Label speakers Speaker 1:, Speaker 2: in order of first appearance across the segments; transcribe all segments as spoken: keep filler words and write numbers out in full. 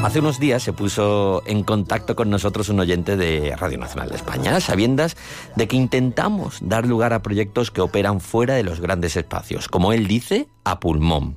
Speaker 1: Hace unos días se puso en contacto con nosotros un oyente de Radio Nacional de España, a sabiendas de que intentamos dar lugar a proyectos que operan fuera de los grandes espacios, como él dice, a pulmón.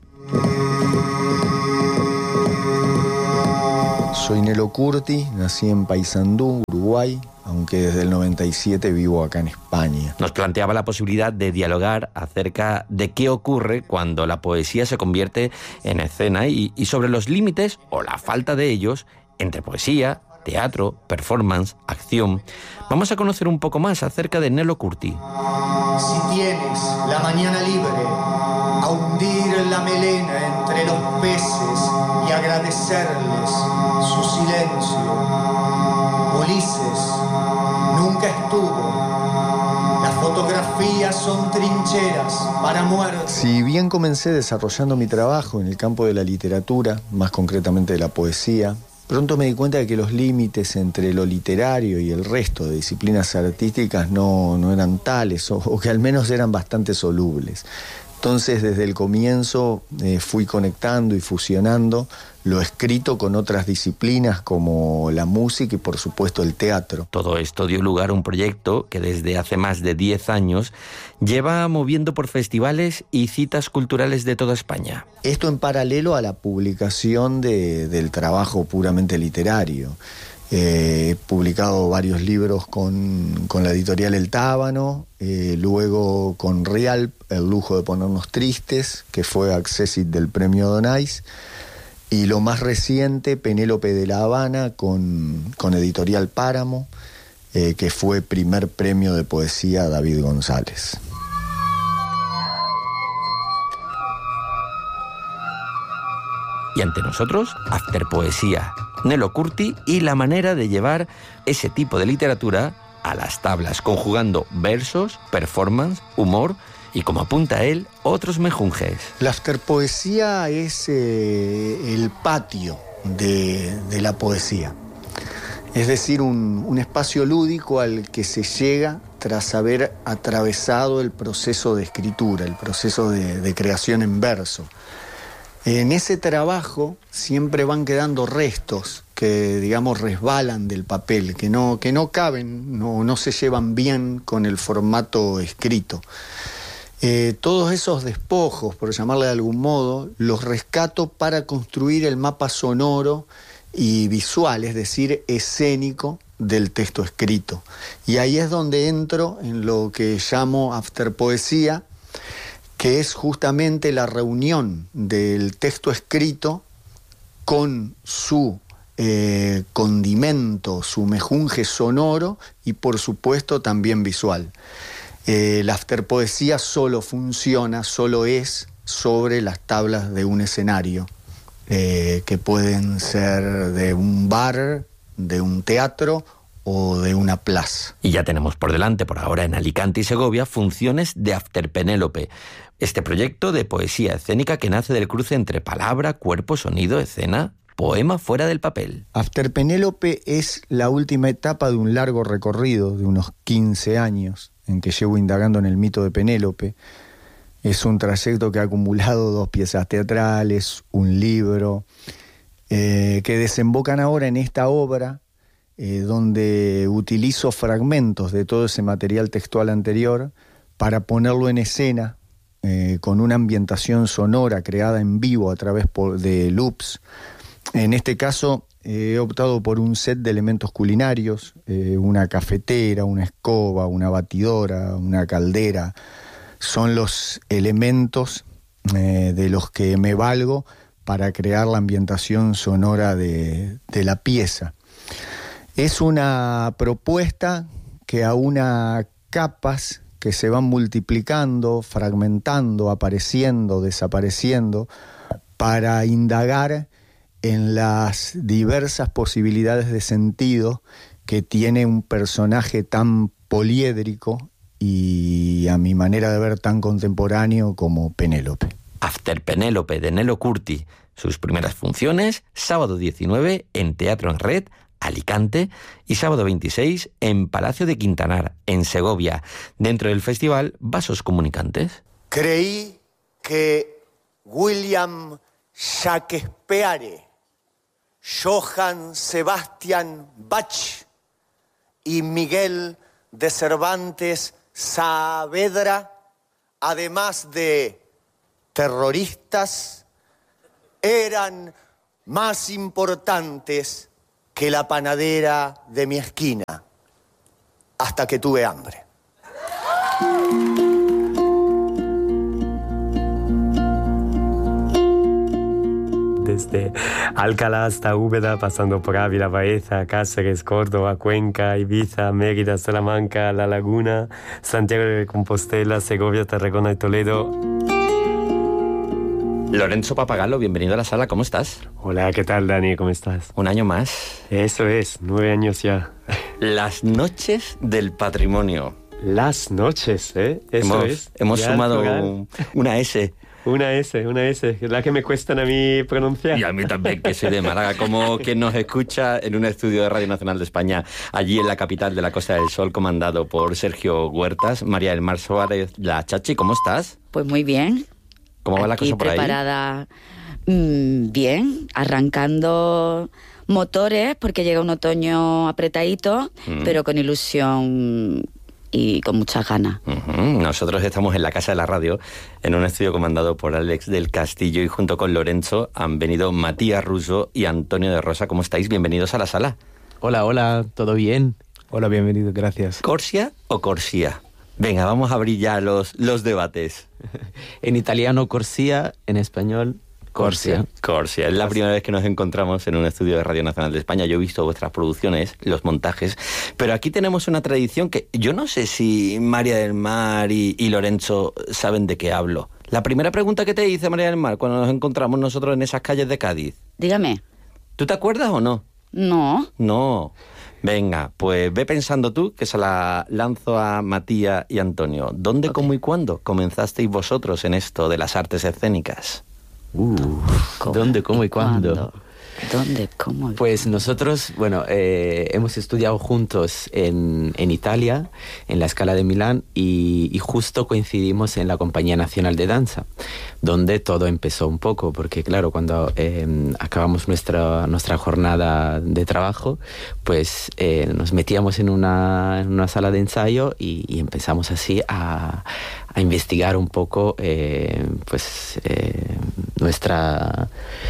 Speaker 2: Soy Nelo Curti, nací en Paysandú, Uruguay, aunque desde el noventa y siete vivo acá en España.
Speaker 1: Nos planteaba la posibilidad de dialogar acerca de qué ocurre cuando la poesía se convierte en escena y, y sobre los límites, o la falta de ellos, entre poesía, teatro, performance, acción. Vamos a conocer un poco más acerca de Nelo Curti.
Speaker 3: Si tienes la mañana libre, a hundir la melena entre los peces y agradecerles su silencio. Ulises nunca estuvo. Las fotografías son trincheras para muertos.
Speaker 2: Si bien comencé desarrollando mi trabajo en el campo de la literatura, más concretamente de la poesía, pronto me di cuenta de que los límites entre lo literario y el resto de disciplinas artísticas no, no eran tales, o, o que al menos eran bastante solubles. Entonces, desde el comienzo eh, fui conectando y fusionando lo escrito con otras disciplinas como la música y, por supuesto, el teatro.
Speaker 1: Todo esto dio lugar a un proyecto que desde hace más de diez años lleva moviendo por festivales y citas culturales de toda España.
Speaker 2: Esto en paralelo a la publicación de, del trabajo puramente literario. Eh, he publicado varios libros con, con la editorial El Tábano, eh, luego con Rialp, El lujo de ponernos tristes, que fue accessit del premio Donais, y lo más reciente, Penélope de La Habana, con, con editorial Páramo, eh, que fue primer premio de poesía David González.
Speaker 1: Y ante nosotros, After Poesía, Nelo Curti y la manera de llevar ese tipo de literatura a las tablas, conjugando versos, performance, humor y, como apunta él, otros mejunjes.
Speaker 2: La afterpoesía es eh, el patio de, de la poesía. Es decir, un, un espacio lúdico al que se llega tras haber atravesado el proceso de escritura, el proceso de, de creación en verso. En ese trabajo siempre van quedando restos que, digamos, resbalan del papel, que no, que no caben, no, no se llevan bien con el formato escrito. Eh, todos esos despojos, por llamarle de algún modo, los rescato para construir el mapa sonoro y visual, es decir, escénico del texto escrito. Y ahí es donde entro en lo que llamo afterpoesía, que es justamente la reunión del texto escrito con su eh, condimento, su mejunje sonoro y, por supuesto, también visual. Eh, la afterpoesía solo funciona, solo es sobre las tablas de un escenario, eh, que pueden ser de un bar, de un teatro o de una plaza.
Speaker 1: Y ya tenemos por delante, por ahora, en Alicante y Segovia, funciones de After Penélope. Este proyecto de poesía escénica que nace del cruce entre palabra, cuerpo, sonido, escena, poema fuera del papel.
Speaker 2: After Penélope es la última etapa de un largo recorrido de unos quince años en que llevo indagando en el mito de Penélope. Es un trayecto que ha acumulado dos piezas teatrales, un libro, eh, que desembocan ahora en esta obra, eh, donde utilizo fragmentos de todo ese material textual anterior para ponerlo en escena, eh, con una ambientación sonora creada en vivo a través por, de loops. En este caso eh, he optado por un set de elementos culinarios, eh, una cafetera, una escoba, una batidora, una caldera. Son los elementos eh, de los que me valgo para crear la ambientación sonora de, de la pieza. Es una propuesta que aúna capas que se van multiplicando, fragmentando, apareciendo, desapareciendo, para indagar en las diversas posibilidades de sentido que tiene un personaje tan poliédrico y, a mi manera de ver, tan contemporáneo como Penélope.
Speaker 1: After Penélope, de Nelo Curti. Sus primeras funciones, sábado diecinueve en Teatro en Red, Alicante, y sábado veintiséis en Palacio de Quintanar, en Segovia, dentro del festival Vasos Comunicantes.
Speaker 3: Creí que William Shakespeare Johann Sebastian Bach y Miguel de Cervantes Saavedra, además de terroristas, eran más importantes que la panadera de mi esquina, hasta que tuve hambre.
Speaker 4: Desde Alcalá hasta Úbeda, pasando por Ávila, Baeza, Cáceres, Córdoba, Cuenca, Ibiza, Mérida, Salamanca, La Laguna, Santiago de Compostela, Segovia, Tarragona y Toledo.
Speaker 1: Lorenzo Pappagallo, bienvenido a la sala, ¿cómo estás?
Speaker 4: Hola, ¿qué tal, Dani? ¿Cómo estás?
Speaker 1: Un año más.
Speaker 4: Eso es, nueve años ya.
Speaker 1: Las noches del patrimonio.
Speaker 4: Las noches, ¿eh? Eso
Speaker 1: hemos,
Speaker 4: es.
Speaker 1: Hemos
Speaker 4: ya
Speaker 1: sumado un, una S.
Speaker 4: Una S, una S, la que me cuestan a mí pronunciar.
Speaker 1: Y a mí también, que soy de Málaga, como quien nos escucha en un estudio de Radio Nacional de España, allí en la capital de la Costa del Sol, comandado por Sergio Huertas. María del Mar Suárez, la Chachi, ¿cómo estás?
Speaker 5: Pues muy bien.
Speaker 1: ¿Cómo va la
Speaker 5: Aquí
Speaker 1: cosa por ahí?
Speaker 5: Preparada, mmm, bien, arrancando motores, porque llega un otoño apretadito, mm. pero con ilusión y con muchas ganas.
Speaker 1: Uh-huh. Nosotros estamos en la Casa de la Radio, en un estudio comandado por Alex del Castillo, y junto con Lorenzo han venido Matías Russo y Antonio de Rosa. ¿Cómo estáis? Bienvenidos a la sala.
Speaker 6: Hola, hola, ¿todo bien?
Speaker 2: Hola, bienvenido, gracias.
Speaker 1: ¿Corsia o Corsia? Venga, vamos a abrir ya los, los debates.
Speaker 6: En italiano Corsia, en español Corsia.
Speaker 1: Corsia. Es la primera vez que nos encontramos en un estudio de Radio Nacional de España. Yo he visto vuestras producciones, los montajes, pero aquí tenemos una tradición que yo no sé si María del Mar y, y Lorenzo saben de qué hablo. La primera pregunta que te hice, María del Mar, cuando nos encontramos nosotros en esas calles de Cádiz.
Speaker 5: Dígame.
Speaker 1: ¿Tú te acuerdas o no?
Speaker 5: No.
Speaker 1: No. Venga, pues ve pensando tú, que se la lanzo a Matías y Antonio. ¿Dónde, okay. cómo y cuándo comenzasteis vosotros en esto de las artes escénicas?
Speaker 6: Uh, ¿Dónde, cómo y cuándo?
Speaker 5: ¿Cuándo? ¿Dónde, cómo?
Speaker 6: Pues nosotros, bueno, eh, hemos estudiado juntos en, en Italia, en la Scala de Milán, y, y justo coincidimos en la Compañía Nacional de Danza, donde todo empezó un poco, porque claro, cuando eh, acabamos nuestra, nuestra jornada de trabajo, pues eh, nos metíamos en una, en una sala de ensayo y, y empezamos así a, a investigar un poco eh, pues eh, nuestra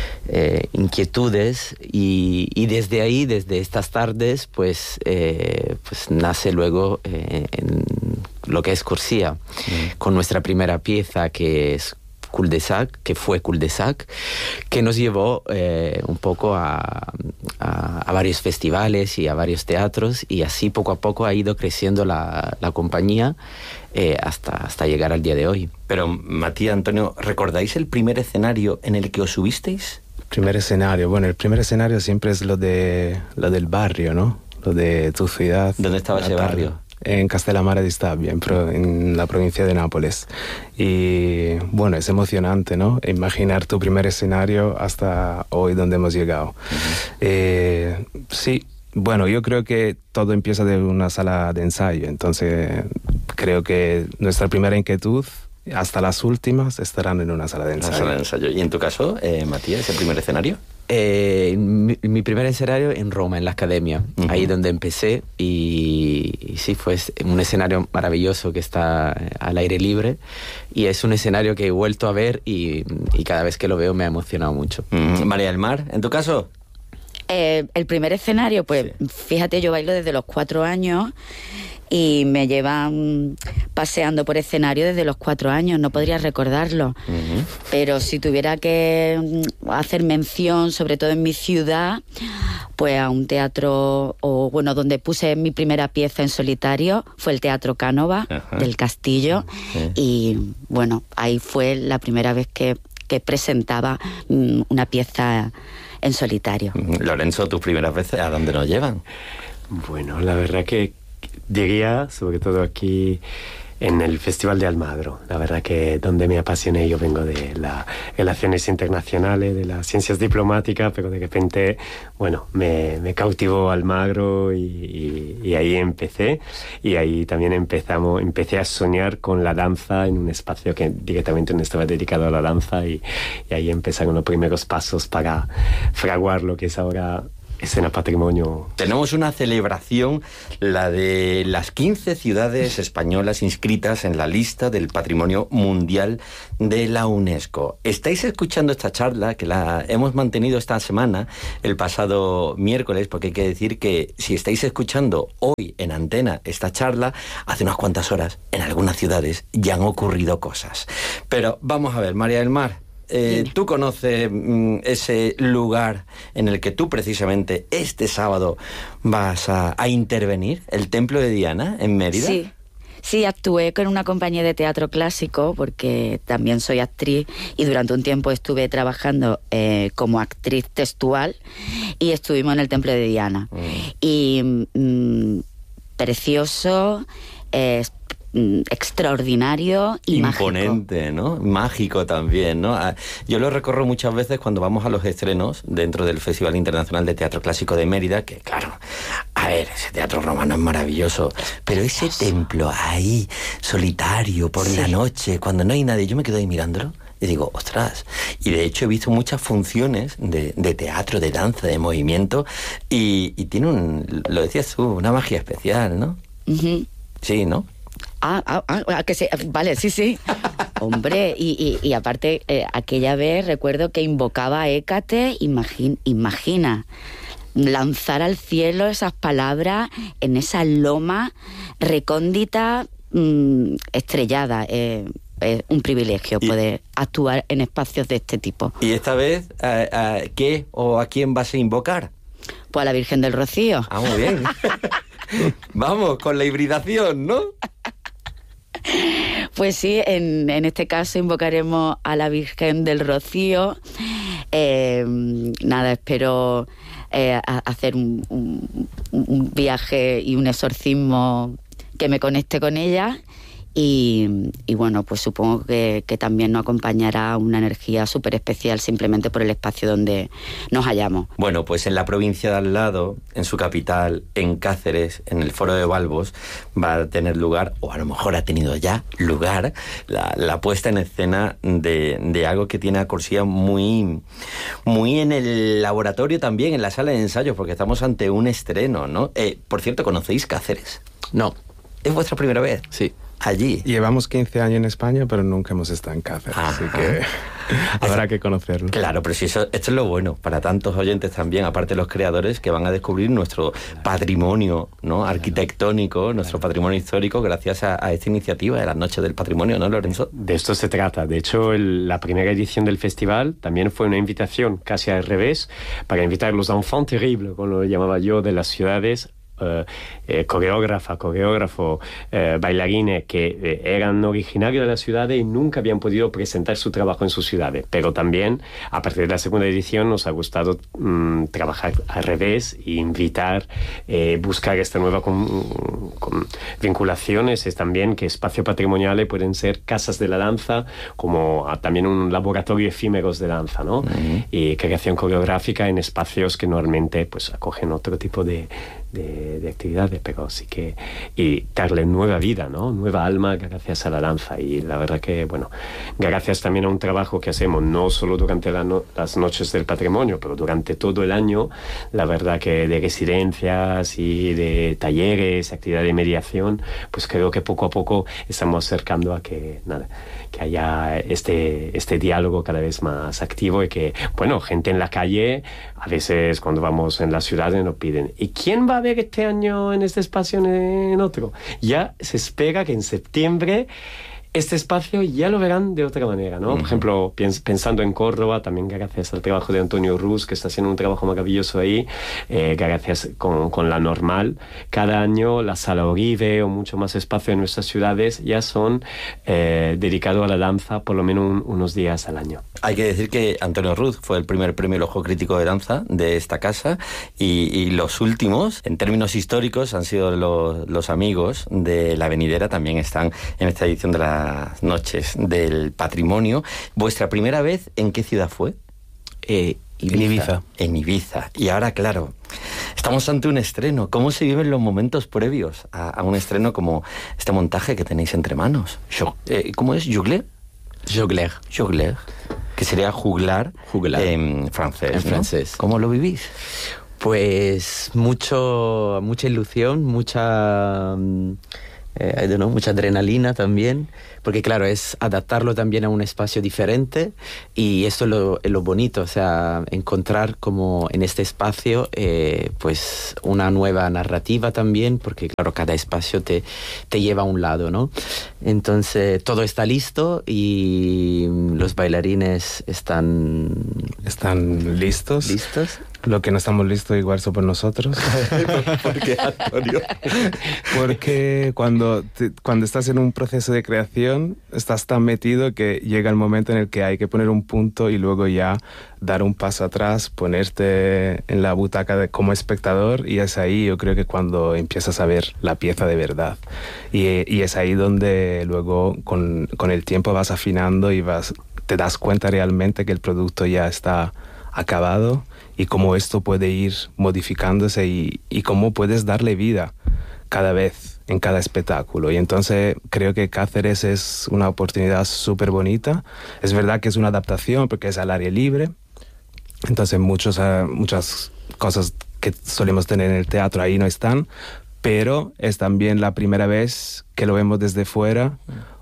Speaker 6: eh, inquietudes y, y desde ahí, desde estas tardes, pues, eh, pues nace luego eh, en lo que es Corsia, mm. con nuestra primera pieza, que es Cul-de-sac, que fue Cul-de-sac, que nos llevó eh, un poco a, a, a varios festivales y a varios teatros, y así poco a poco ha ido creciendo la, la compañía eh, hasta, hasta llegar al día de hoy.
Speaker 1: Pero, Matías, Antonio, ¿recordáis el primer escenario en el que os subisteis?
Speaker 7: Primer escenario, bueno, el primer escenario siempre es lo de lo del barrio, ¿no? Lo de tu ciudad.
Speaker 1: ¿Dónde estaba ese barrio?
Speaker 7: En Castellammare di Stabia, en, pro, en la provincia de Nápoles. Y bueno, es emocionante, ¿no? Imaginar tu primer escenario hasta hoy donde hemos llegado. Uh-huh. Eh, sí, bueno, yo creo que todo empieza de una sala de ensayo, entonces creo que nuestra primera inquietud hasta las últimas estarán en una sala de ensayo.
Speaker 1: Sala de ensayo. ¿Y en tu caso, eh, Matías, el primer escenario?
Speaker 6: Eh, mi, mi primer escenario en Roma, en la Academia, uh-huh. ahí donde empecé, y, y sí, fue un escenario maravilloso que está al aire libre, y es un escenario que he vuelto a ver y, y cada vez que lo veo me ha emocionado mucho.
Speaker 1: Uh-huh. María del Mar, ¿en tu caso?
Speaker 5: Eh, el primer escenario, pues sí. Fíjate, yo bailo desde los cuatro años y me llevan paseando por escenario desde los cuatro años, no podría recordarlo. Uh-huh. Pero si tuviera que hacer mención, sobre todo en mi ciudad, pues a un teatro, o bueno, donde puse mi primera pieza en solitario, fue el Teatro Cánova, uh-huh. del Castillo, uh-huh. y bueno, ahí fue la primera vez que, que presentaba um, una pieza en solitario.
Speaker 1: Lorenzo, tus primeras veces, ¿a dónde nos llevan?
Speaker 4: Bueno, la verdad que diría, sobre todo aquí en el Festival de Almagro. La verdad que donde me apasioné, yo vengo de las relaciones internacionales, de las ciencias diplomáticas, pero de repente, bueno, me, me cautivó Almagro y, y, y ahí empecé. Y ahí también empezamos, empecé a soñar con la danza en un espacio que directamente no estaba dedicado a la danza y, y ahí empezaron los primeros pasos para fraguar lo que es ahora Escena Patrimonio.
Speaker 1: Tenemos una celebración, la de las quince ciudades españolas inscritas en la lista del Patrimonio Mundial de la UNESCO. Estáis escuchando esta charla que la hemos mantenido esta semana, el pasado miércoles, porque hay que decir que si estáis escuchando hoy en antena esta charla, hace unas cuantas horas en algunas ciudades ya han ocurrido cosas. Pero vamos a ver, María del Mar, Eh, ¿tú conoces mm, ese lugar en el que tú precisamente este sábado vas a, a intervenir, el Templo de Diana en Mérida?
Speaker 5: Sí, sí, actué con una compañía de teatro clásico porque también soy actriz y durante un tiempo estuve trabajando eh, como actriz textual y estuvimos en el Templo de Diana. Mm. Y mm, precioso, eh, extraordinario y
Speaker 1: imponente,
Speaker 5: mágico.
Speaker 1: ¿no? Mágico también, ¿no? Yo lo recorro muchas veces cuando vamos a los estrenos dentro del Festival Internacional de Teatro Clásico de Mérida, que claro, a ver, ese teatro romano es maravilloso, pero ese templo ahí, solitario, por sí. la noche, cuando no hay nadie, yo me quedo ahí mirándolo y digo, ostras, y de hecho he visto muchas funciones de, de teatro, de danza, de movimiento, y, y tiene un, lo decías tú, una magia especial, ¿no? Uh-huh. Sí, ¿no?
Speaker 5: Ah, ah, ah, que sí, vale, sí, sí. Hombre, y, y, y aparte, eh, aquella vez recuerdo que invocaba a Hécate, imagina, imagina, lanzar al cielo esas palabras en esa loma recóndita, mmm, estrellada. Eh, es un privilegio y, poder actuar en espacios de este tipo.
Speaker 1: ¿Y esta vez a, a qué o a quién vas a invocar?
Speaker 5: Pues a la Virgen del Rocío.
Speaker 1: Ah, muy bien. Vamos, con la hibridación, ¿no?
Speaker 5: Pues sí, en, en este caso invocaremos a la Virgen del Rocío. Eh, nada, espero eh, hacer un, un, un viaje y un exorcismo que me conecte con ella. Y, y bueno, pues supongo que, que también nos acompañará una energía súper especial simplemente por el espacio donde nos hallamos.
Speaker 1: Bueno, pues en la provincia de al lado, en su capital, en Cáceres, en el Foro de Balbos, va a tener lugar, o a lo mejor ha tenido ya lugar, la, la puesta en escena de, de algo que tiene a Corsía muy, muy en el laboratorio también, en la sala de ensayos, porque estamos ante un estreno, ¿no? Eh, por cierto, ¿conocéis Cáceres?
Speaker 6: No.
Speaker 1: ¿Es vuestra primera vez?
Speaker 6: Sí.
Speaker 1: Allí.
Speaker 7: Llevamos quince años en España, pero nunca hemos estado en Cáceres, Ajá. así que habrá que conocerlo.
Speaker 1: Claro, pero si eso, esto es lo bueno para tantos oyentes también, aparte de los creadores, que van a descubrir nuestro patrimonio, ¿no? arquitectónico, nuestro patrimonio histórico, gracias a, a esta iniciativa de las Noches del Patrimonio, ¿no, Lorenzo?
Speaker 4: De esto se trata. De hecho, el, la primera edición del festival también fue una invitación casi al revés, para invitar a los enfants terribles, como lo llamaba yo, de las ciudades, Uh, eh, coreógrafa, coreógrafo, eh, bailarines que eh, eran originarios de las ciudades y nunca habían podido presentar su trabajo en sus ciudades. Pero también, a partir de la segunda edición, nos ha gustado um, trabajar al revés e invitar, eh, buscar esta nueva con, con vinculaciones. Es también que espacios patrimoniales pueden ser casas de la danza, como a, también un laboratorio efímeros de danza, ¿no? Uh-huh. Y creación coreográfica en espacios que normalmente pues acogen otro tipo de De, de actividades, pero sí que y darle nueva vida, ¿no? Nueva alma gracias a la danza. Y la verdad que, bueno, gracias también a un trabajo que hacemos no solo durante la no, las noches del patrimonio, pero durante todo el año, la verdad que de residencias y de talleres, actividades de mediación, pues creo que poco a poco estamos acercando a que, nada, que haya este, este diálogo cada vez más activo y que, bueno, gente en la calle, a veces cuando vamos en las ciudades nos piden, ¿y quién va a ver este año en este espacio en otro? Ya se espera que en septiembre este espacio ya lo verán de otra manera, ¿no? Uh-huh. Por ejemplo, piens- pensando en Córdoba, también gracias al trabajo de Antonio Ruz, que está haciendo un trabajo maravilloso ahí, eh, gracias con, con la Normal, cada año la Sala Oribe o mucho más espacio en nuestras ciudades ya son eh, dedicados a la danza por lo menos un, unos días al año.
Speaker 1: Hay que decir que Antonio Ruz fue el primer premio El Ojo Crítico de Danza de esta casa y, y los últimos, en términos históricos, han sido los, los amigos de La Venidera, también están en esta edición de las Noches del Patrimonio. ¿Vuestra primera vez en qué ciudad fue?
Speaker 6: Eh, Ibiza.
Speaker 1: En Ibiza. En Ibiza. Y ahora, claro, estamos ante un estreno. ¿Cómo se viven los momentos previos a, a un estreno como este montaje que tenéis entre manos? Eh, ¿Cómo es? ¿Jugler?
Speaker 6: Jugler.
Speaker 1: Jugler. Que sería juglar,
Speaker 6: juglar.
Speaker 1: en francés,
Speaker 6: En
Speaker 1: ¿no?
Speaker 6: francés.
Speaker 1: ¿Cómo lo vivís?
Speaker 6: Pues mucho, mucha ilusión, mucha... Eh, I don't know, mucha adrenalina también, porque claro, es adaptarlo también a un espacio diferente y esto es lo, es lo bonito, o sea, encontrar como en este espacio eh, pues una nueva narrativa también, porque claro, cada espacio te, te lleva a un lado, ¿no? Entonces todo está listo y los bailarines están...
Speaker 7: ¿Están listos?
Speaker 6: ¿Listos?
Speaker 7: Lo que no estamos listos igual somos nosotros.
Speaker 1: ¿Por qué, Antonio?
Speaker 7: Porque cuando, te, cuando estás en un proceso de creación, estás tan metido que llega el momento en el que hay que poner un punto y luego ya dar un paso atrás, ponerte en la butaca de, como espectador, y es ahí yo creo que cuando empiezas a ver la pieza de verdad. Y, y es ahí donde luego con, con el tiempo vas afinando y vas, te das cuenta realmente que el producto ya está acabado y cómo esto puede ir modificándose y, y cómo puedes darle vida cada vez en cada espectáculo. Y entonces creo que Cáceres es una oportunidad súper bonita. Es verdad que es una adaptación porque es al aire libre, entonces muchos, uh, muchas cosas que solemos tener en el teatro ahí no están, pero es también la primera vez que lo vemos desde fuera,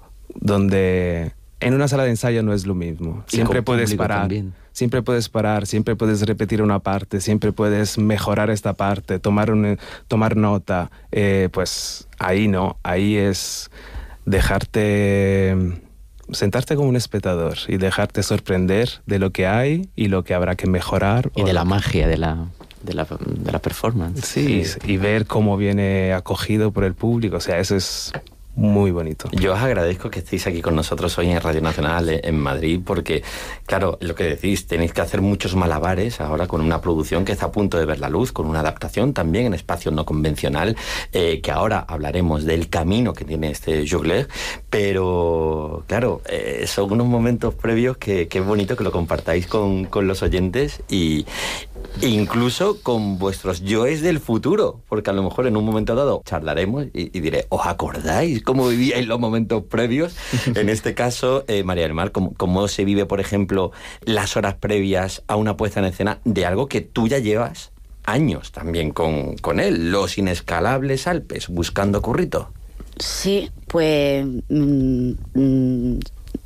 Speaker 7: donde en una sala de ensayo no es lo mismo. Siempre puedes parar. También. Siempre puedes parar, siempre puedes repetir una parte, siempre puedes mejorar esta parte, tomar, un, tomar nota. Eh, pues ahí no, ahí es dejarte, sentarte como un espectador y dejarte sorprender de lo que hay y lo que habrá que mejorar.
Speaker 6: Y de la magia de la, de la, de la performance.
Speaker 7: Sí, sí, y ver cómo viene acogido por el público, o sea, eso es... muy bonito.
Speaker 1: Yo os agradezco que estéis aquí con nosotros hoy en Radio Nacional en Madrid, porque, claro, lo que decís, tenéis que hacer muchos malabares ahora con una producción que está a punto de ver la luz, con una adaptación también en espacio no convencional, eh, que ahora hablaremos del camino que tiene este Jugler, pero, claro, eh, son unos momentos previos que, que es bonito que lo compartáis con, con los oyentes y... incluso con vuestros yoes del futuro, porque a lo mejor en un momento dado charlaremos y, y diré, ¿os acordáis cómo vivíais los momentos previos? En este caso, eh, María del Mar, ¿cómo, ¿cómo se vive, por ejemplo, las horas previas a una puesta en escena de algo que tú ya llevas años también con, con él, Los Inescalables Alpes, buscando currito?
Speaker 5: Sí, pues mmm, mmm,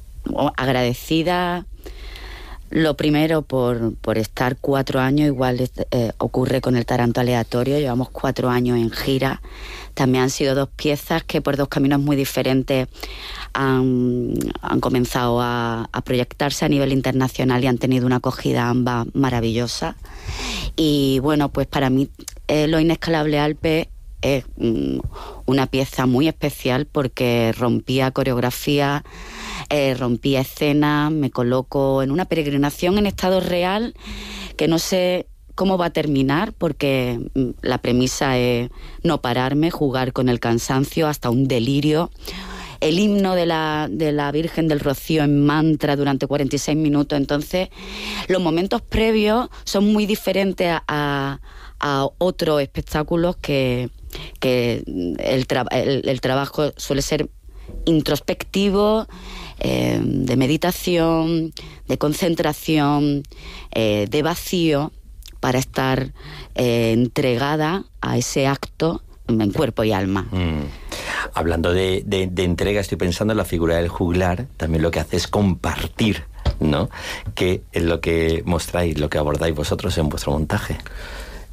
Speaker 5: agradecida. Lo primero por, por estar cuatro años, igual eh, ocurre con el Taranto Aleatorio, llevamos cuatro años en gira. También han sido dos piezas que por dos caminos muy diferentes han, han comenzado a, a proyectarse a nivel internacional y han tenido una acogida ambas maravillosa. Y bueno, pues para mí eh, Los Inescalables Alpes es mm, una pieza muy especial porque rompía coreografía, Eh, rompía escena, me coloco en una peregrinación en estado real que no sé cómo va a terminar porque la premisa es no pararme, jugar con el cansancio hasta un delirio. El himno de la, de la Virgen del Rocío en mantra durante cuarenta y seis minutos. Entonces, los momentos previos son muy diferentes a, a, a otros espectáculos que, que el, tra- el, el trabajo suele ser introspectivo, eh, de meditación, de concentración, eh, de vacío, para estar eh, entregada a ese acto en cuerpo y alma.
Speaker 1: Mm. Hablando de, de, de entrega, estoy pensando en la figura del juglar, también lo que hace es compartir, ¿no? Que es lo que mostráis, lo que abordáis vosotros en vuestro montaje.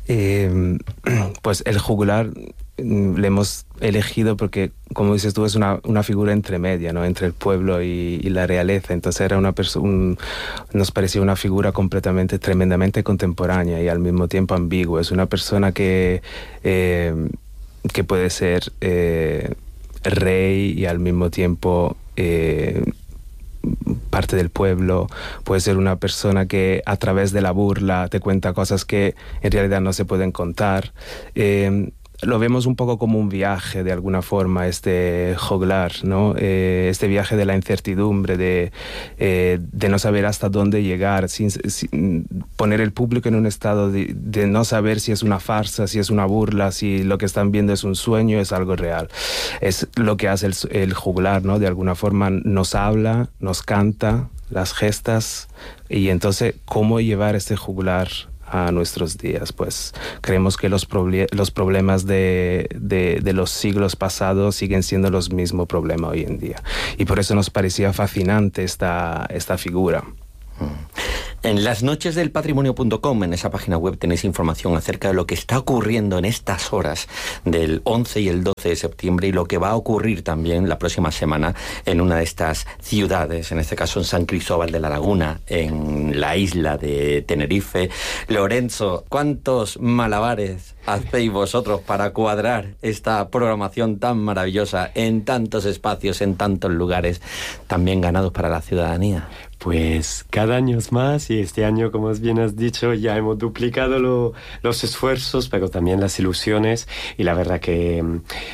Speaker 7: Eh, pues el juglar le hemos elegido porque, como dices tú, es una, una figura entremedia, ¿no? Entre el pueblo y, y la realeza. Entonces era una persona, un, nos parecía una figura completamente, tremendamente contemporánea y al mismo tiempo ambigua. Es una persona que, eh, que puede ser eh, rey y al mismo tiempo eh, parte del pueblo. Puede ser una persona que a través de la burla te cuenta cosas que en realidad no se pueden contar. Eh, Lo vemos un poco como un viaje, de alguna forma, este joglar, ¿no? Eh, este viaje de la incertidumbre, de, eh, de no saber hasta dónde llegar, sin, sin poner el público en un estado de, de no saber si es una farsa, si es una burla, si lo que están viendo es un sueño, es algo real. Es lo que hace el, el juglar, ¿no? De alguna forma nos habla, nos canta las gestas, y entonces, ¿cómo llevar este juglar a nuestros días? Pues creemos que los, proble- los problemas de, de, de los siglos pasados siguen siendo los mismos problemas hoy en día, y por eso nos parecía fascinante esta, esta figura.
Speaker 1: En las noches del patrimonio punto com, en esa página web, tenéis información acerca de lo que está ocurriendo en estas horas del once y el doce de septiembre y lo que va a ocurrir también la próxima semana en una de estas ciudades, en este caso en San Cristóbal de la Laguna, en la isla de Tenerife. Lorenzo, ¿cuántos malabares hacéis vosotros para cuadrar esta programación tan maravillosa en tantos espacios, en tantos lugares, también ganados para la ciudadanía?
Speaker 4: Pues cada año es más, y este año, como bien has dicho, ya hemos duplicado lo, los esfuerzos, pero también las ilusiones, y la verdad que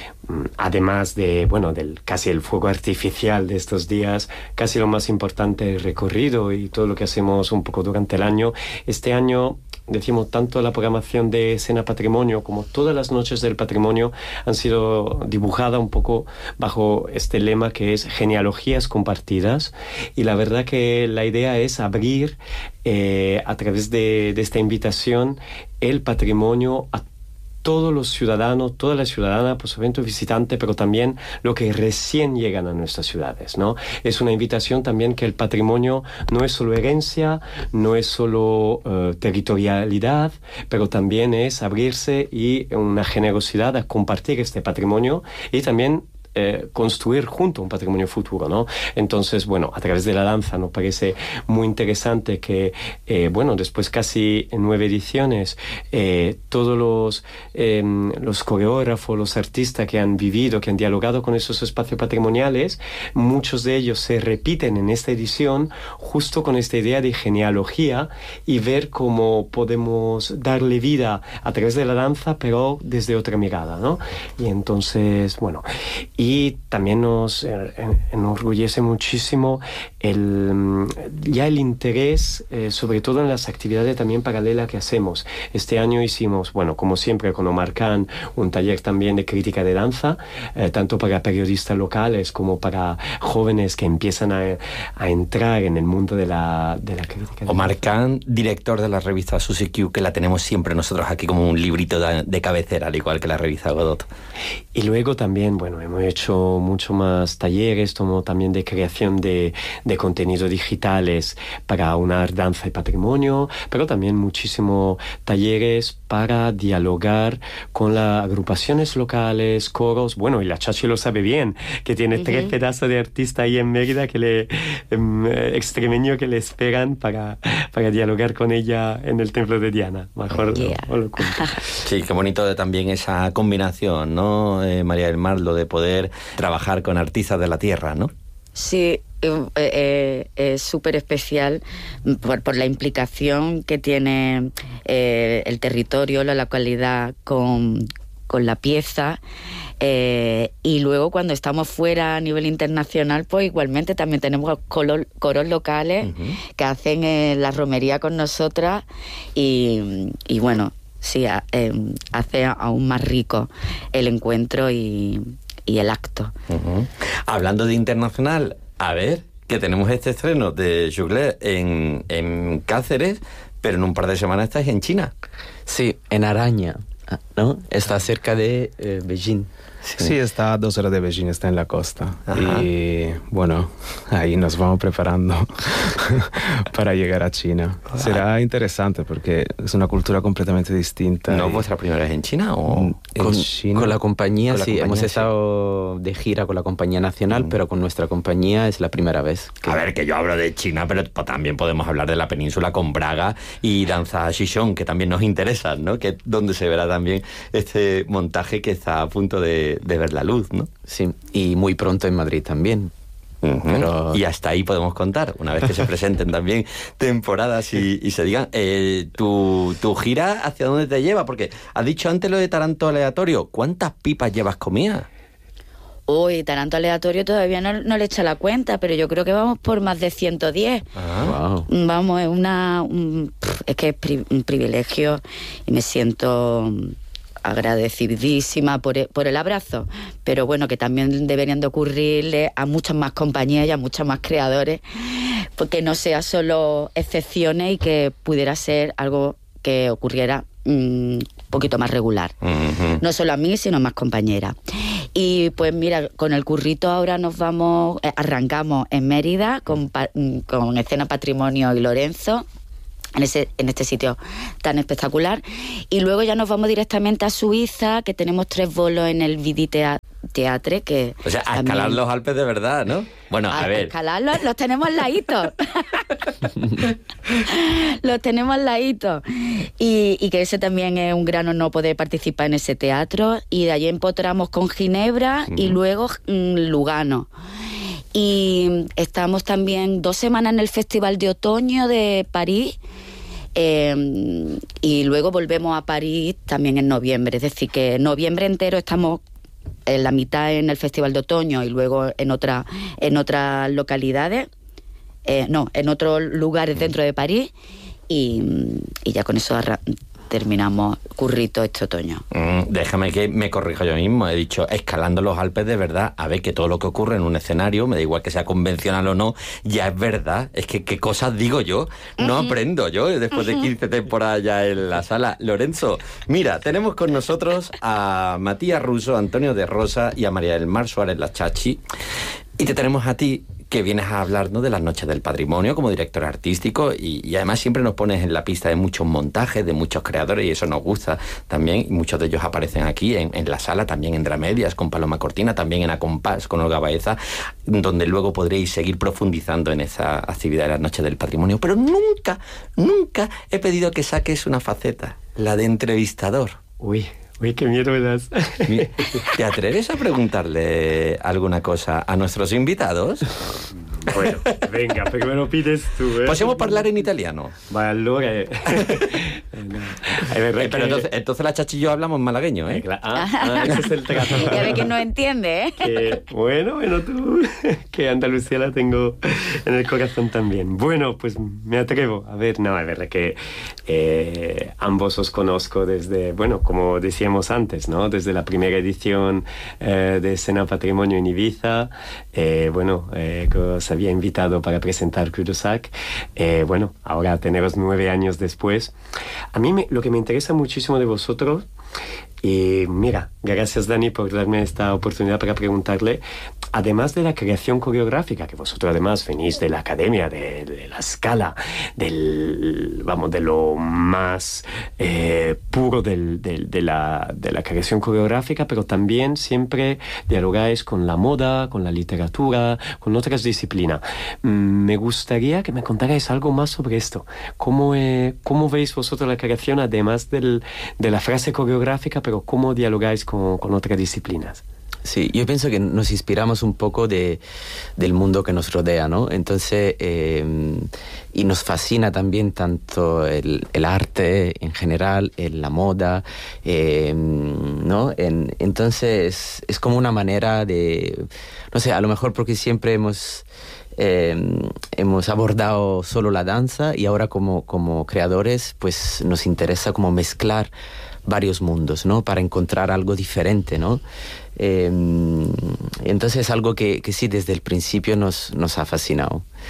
Speaker 4: además de, bueno, del casi el fuego artificial de estos días, casi lo más importante, el recorrido y todo lo que hacemos un poco durante el año, este año decimos tanto la programación de Escena Patrimonio como todas las noches del patrimonio han sido dibujadas un poco bajo este lema que es genealogías compartidas, y la verdad que la idea es abrir eh, a través de, de esta invitación el patrimonio a todos los ciudadanos, todas las ciudadanas, posiblemente visitantes, pero también los que recién llegan a nuestras ciudades, ¿no? Es una invitación también que el patrimonio no es solo herencia, no es solo uh, territorialidad, pero también es abrirse y una generosidad a compartir este patrimonio y también Eh, construir junto un patrimonio futuro, ¿no? Entonces, bueno, a través de la danza nos parece muy interesante que, eh, bueno, después casi en nueve ediciones, eh, todos los, eh, los coreógrafos, los artistas que han vivido, que han dialogado con esos espacios patrimoniales, muchos de ellos se repiten en esta edición justo con esta idea de genealogía y ver cómo podemos darle vida a través de la danza, pero desde otra mirada, ¿no? Y entonces, bueno, y también nos enorgullece muchísimo el, ya el interés, eh, sobre todo en las actividades también paralelas que hacemos. Este año hicimos, bueno, como siempre con Omar Khan, un taller también de crítica de danza, eh, tanto para periodistas locales como para jóvenes que empiezan a, a entrar en el mundo de la, de la crítica.
Speaker 1: Omar Khan, director de la revista Suzy Q, que la tenemos siempre nosotros aquí como un librito de, de cabecera, al igual que la revista Godot.
Speaker 4: Y luego también, bueno, hemos hecho mucho más talleres, como también de creación de, de contenidos digitales para unar danza y patrimonio, pero también muchísimos talleres para dialogar con las agrupaciones locales, coros. Bueno, y la Chachi lo sabe bien, que tiene uh-huh. tres pedazos de artistas ahí en Mérida que le um, extremeño que le esperan para, para dialogar con ella en el templo de Diana. Mejor yeah. no, no lo cuento.
Speaker 1: Sí, qué bonito de también esa combinación, ¿no, eh, María del Mar, lo de poder trabajar con artistas de la tierra, ¿no?
Speaker 5: Sí, eh, eh, es súper especial por, por la implicación que tiene eh, el territorio, la localidad con, con la pieza. Eh, y luego cuando estamos fuera a nivel internacional, pues igualmente también tenemos coros, coros locales uh-huh. que hacen eh, la romería con nosotras y, y bueno, sí, eh, hace aún más rico el encuentro y, y el acto.
Speaker 1: Uh-huh. Hablando de internacional, a ver, que tenemos este estreno de Juglar en, en Cáceres, pero en un par de semanas estáis en China.
Speaker 6: Sí, en Araña. ¿no? Está cerca de eh, Beijing.
Speaker 7: Sí. sí, está a dos horas de Beijing, está en la costa.
Speaker 1: Ajá.
Speaker 7: Y bueno, ahí nos vamos preparando para llegar a China.
Speaker 1: Claro.
Speaker 7: Será interesante porque es una cultura completamente distinta.
Speaker 1: ¿No
Speaker 7: y...
Speaker 1: es vuestra primera vez en China o...?
Speaker 7: En
Speaker 6: Con,
Speaker 7: China.
Speaker 6: con la compañía,
Speaker 1: Con la
Speaker 6: sí,
Speaker 1: compañía,
Speaker 6: hemos
Speaker 1: sí.
Speaker 6: estado de gira con la compañía nacional,
Speaker 1: Mm.
Speaker 6: pero con nuestra compañía es la primera vez. Que...
Speaker 1: A ver, que yo hablo de China, pero po- también podemos hablar de la península con Braga y danza Xishong, que también nos interesa, ¿no? Que es donde se verá también este montaje que está a punto de, de ver la luz, ¿no?
Speaker 6: Sí, y muy pronto en Madrid también.
Speaker 1: Ujú.
Speaker 6: Pero-
Speaker 1: Y hasta ahí podemos contar, una vez que se presenten también temporadas y, y se digan, eh, tu, tu gira, ¿hacia dónde te lleva? Porque has dicho antes lo de Taranto aleatorio, ¿cuántas pipas llevas comidas?
Speaker 5: Uy, Taranto aleatorio todavía no, no le echa la cuenta, pero yo creo que vamos por más de ciento diez.
Speaker 6: Wow.
Speaker 5: Vamos, es una un- pff, es que es pri- un privilegio y me siento mm, agradecidísima por el, por el abrazo, pero bueno, que también deberían de ocurrirle a muchas más compañías y a muchos más creadores, porque no sea solo excepciones y que pudiera ser algo que ocurriera un mm, poquito más regular.
Speaker 1: Ujú.
Speaker 5: No solo a mí, sino a más compañeras. Y pues mira, con el currito ahora nos vamos, eh, arrancamos en Mérida con, pa- con Escena Patrimonio y Lorenzo, en, ese, en este sitio tan espectacular. Y luego ya nos vamos directamente a Suiza, que tenemos tres bolos en el Vidi Tea- Teatre, que
Speaker 1: O sea, a
Speaker 5: también-
Speaker 1: escalar los Alpes de verdad, ¿no? Bueno, a,
Speaker 5: a
Speaker 1: ver...
Speaker 5: escalarlos, los tenemos al ladito. Los tenemos al ladito. Y, y que ese también es un gran honor poder participar en ese teatro. Y de allí empotramos con Ginebra y luego mm, Lugano. Y estamos también dos semanas en el Festival de Otoño de París. Eh, y luego volvemos a París también en noviembre. Es decir, que en noviembre entero estamos en la mitad en el Festival de Otoño y luego en otra en otras localidades, eh, no, en otros lugares dentro de París y, y ya con eso arra- terminamos currito este otoño.
Speaker 1: Mm, déjame que me corrija yo mismo. He dicho escalando los Alpes de verdad. A ver, que todo lo que ocurre en un escenario, me da igual que sea convencional o no, ya es verdad. Es que qué cosas digo yo. No aprendo yo después de quince temporadas ya en la sala. Lorenzo, mira, tenemos con nosotros a Matías Russo, Antonio de Rosa y a María del Mar Suárez La Chachi. Y te tenemos a ti, que vienes a hablarnos de las Noches del Patrimonio como director artístico y, y además siempre nos pones en la pista de muchos montajes, de muchos creadores y eso nos gusta también. Y muchos de ellos aparecen aquí en, en la sala, también en Dramedias con Paloma Cortina, también en Acompás con Olga Baeza, donde luego podréis seguir profundizando en esa actividad de las Noches del Patrimonio. Pero nunca, nunca he pedido que saques una faceta, la de entrevistador.
Speaker 4: Uy, uy, qué miedo me das.
Speaker 1: ¿Te atreves a preguntarle alguna cosa a nuestros invitados?
Speaker 4: Bueno, venga, perché me lo pides tu, eh?
Speaker 1: Possiamo parlare in italiano?
Speaker 4: Ma allora... eh, no. È vero
Speaker 1: Eh, pero
Speaker 4: che-
Speaker 1: entonces, entonces la Chachi y yo hablamos malagueño,
Speaker 4: Eh,
Speaker 1: ¿eh?
Speaker 4: cla- ah, ah, ese es el trato.
Speaker 5: Ya ve que no entiende, ¿eh?
Speaker 4: Que, bueno, bueno, tú, que Andalucía la tengo en el corazón también. Bueno, pues me atrevo. A ver, no, es verdad que eh, ambos os conozco desde, bueno, como decíamos antes, ¿no? Desde la primera edición eh, de Escena Patrimonio en Ibiza, eh, bueno, eh, que os había invitado para presentar Curusac. Eh, bueno, ahora teneros nueve años después. A mí me- lo que me interesa muchísimo de vosotros, y mira, gracias Dani por darme esta oportunidad para preguntarle, además de la creación coreográfica, que vosotros además venís de la academia, de, de la escala, del, vamos, de lo más eh, puro del, del- de, la, de la creación coreográfica, pero también siempre dialogáis con la moda, con la literatura, con otras disciplinas. Mm, me gustaría que me contarais algo más sobre esto. ¿Cómo, eh, cómo veis vosotros la creación, además del, de la frase coreográfica, pero cómo dialogáis con, con otras disciplinas?
Speaker 6: Sí, yo pienso que nos inspiramos un poco de, del mundo que nos rodea, ¿no? Entonces, eh, y nos fascina también tanto el, el arte en general, en la moda, eh, ¿no? En, entonces, es como una manera de, no sé, a lo mejor porque siempre hemos... Eh, hemos abordado solo la danza y ahora como, como creadores pues nos interesa como mezclar varios mundos, ¿no? Para encontrar algo diferente, ¿no? Eh, entonces es algo que, que sí desde el principio nos, nos ha fascinado.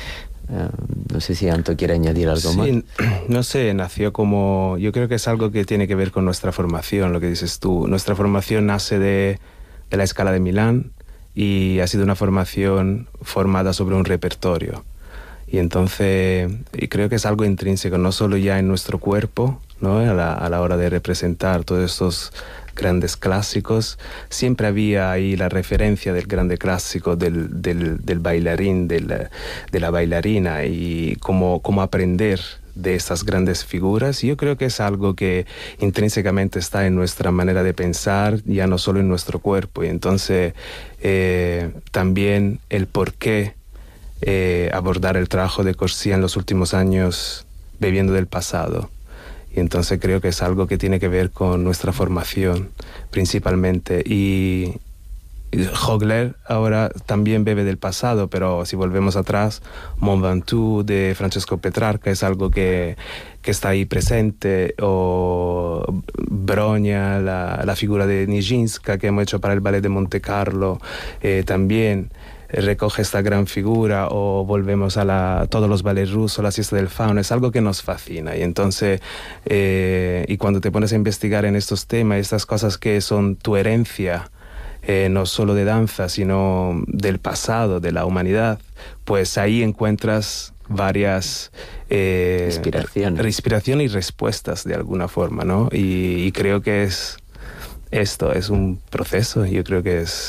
Speaker 6: Uh, no sé si Anto quiere añadir algo
Speaker 7: sí,
Speaker 6: más.
Speaker 7: No sé, nació como... Yo creo que es algo que tiene que ver con nuestra formación, lo que dices tú. Nuestra formación nace de, de la Scala de Milán y ha sido una formación formada sobre un repertorio. Y entonces y creo que es algo intrínseco, no solo ya en nuestro cuerpo, ¿no? a, la, a la hora de representar todos estos grandes clásicos, siempre había ahí la referencia del grande clásico, del, del, del bailarín, del, de la bailarina, y cómo, cómo aprender de estas grandes figuras. Y yo creo que es algo que intrínsecamente está en nuestra manera de pensar, ya no solo en nuestro cuerpo. Y entonces eh, también el por qué eh, abordar el trabajo de Corsia en los últimos años bebiendo del pasado. Y entonces creo que es algo que tiene que ver con nuestra formación principalmente. Y Hogler ahora también bebe del pasado, pero si volvemos atrás, Mont Ventoux de Francesco Petrarca es algo que, que está ahí presente, o Broña, la, la figura de Nijinská que hemos hecho para el ballet de Monte Carlo, eh, también recoge esta gran figura, o volvemos a la, todos los ballets rusos, la siesta del fauno, es algo que nos fascina. Y entonces, eh, y cuando te pones a investigar en estos temas, estas cosas que son tu herencia, eh, no solo de danza, sino del pasado, de la humanidad, pues ahí encuentras varias eh,
Speaker 6: inspiraciones.
Speaker 7: inspiración y respuestas de alguna forma, ¿no? Y, y creo que es esto, es un proceso, yo creo que es